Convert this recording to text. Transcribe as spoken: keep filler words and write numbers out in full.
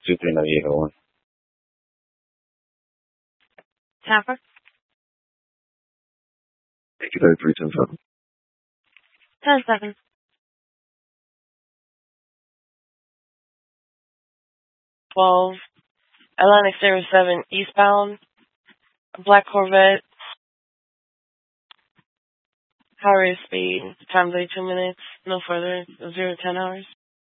two three nine eight oh one. Tapper? Yankee thirty-three ten seven. ten seven. twelve. Atlantic zero seven eastbound. Black Corvette. High rate speed. Time delay two minutes. No further. zero to ten hours.